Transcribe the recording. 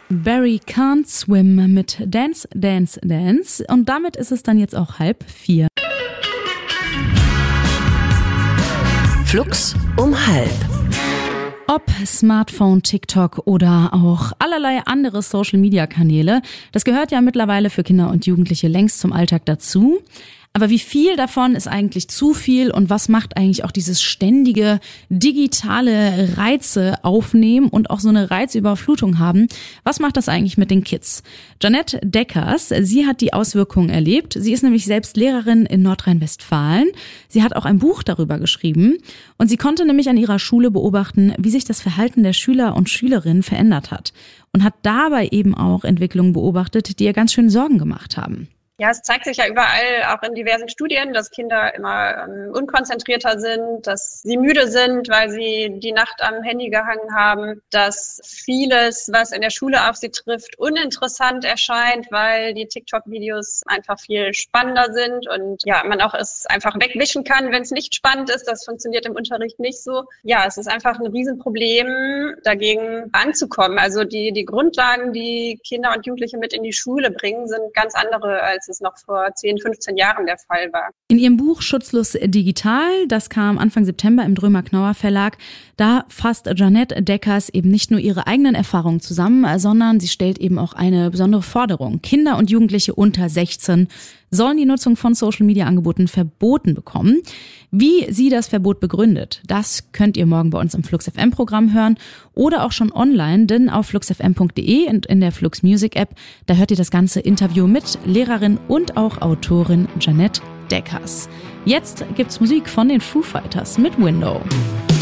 Barry Can't Swim mit Dance, Dance, Dance. Und damit ist es dann jetzt auch 3:30. Flux um 3:30. Ob Smartphone, TikTok oder auch allerlei andere Social-Media-Kanäle, das gehört ja mittlerweile für Kinder und Jugendliche längst zum Alltag dazu. Aber wie viel davon ist eigentlich zu viel und was macht eigentlich auch dieses ständige digitale Reize aufnehmen und auch so eine Reizüberflutung haben? Was macht das eigentlich mit den Kids? Jeanette Deckers, sie hat die Auswirkungen erlebt. Sie ist nämlich selbst Lehrerin in Nordrhein-Westfalen. Sie hat auch ein Buch darüber geschrieben und sie konnte nämlich an ihrer Schule beobachten, wie sich das Verhalten der Schüler und Schülerinnen verändert hat und hat dabei eben auch Entwicklungen beobachtet, die ihr ganz schön Sorgen gemacht haben. Ja, es zeigt sich ja überall, auch in diversen Studien, dass Kinder immer unkonzentrierter sind, dass sie müde sind, weil sie die Nacht am Handy gehangen haben, dass vieles, was in der Schule auf sie trifft, uninteressant erscheint, weil die TikTok-Videos einfach viel spannender sind und ja, man auch es einfach wegwischen kann, wenn es nicht spannend ist. Das funktioniert im Unterricht nicht so. Ja, es ist einfach ein Riesenproblem, dagegen anzukommen. Also die Grundlagen, die Kinder und Jugendliche mit in die Schule bringen, sind ganz andere, als es noch vor 10, 15 Jahren der Fall war. In ihrem Buch Schutzlos digital, das kam Anfang September im Drömer-Knauer Verlag, da fasst Jeanette Deckers eben nicht nur ihre eigenen Erfahrungen zusammen, sondern sie stellt eben auch eine besondere Forderung. Kinder und Jugendliche unter 16 sollen die Nutzung von Social-Media-Angeboten verboten bekommen. Wie sie das Verbot begründet, das könnt ihr morgen bei uns im Flux FM-Programm hören oder auch schon online, denn auf fluxfm.de und in der Flux Music App, da hört ihr das ganze Interview mit Lehrerin und auch Autorin Jeanette Deckers. Jetzt gibt's Musik von den Foo Fighters mit Window.